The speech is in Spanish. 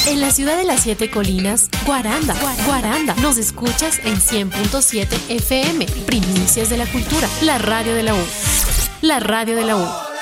En la ciudad de las siete colinas, Guaranda. Nos escuchas en 100.7 FM, Primicias de la Cultura, la radio de la U. La radio de la U.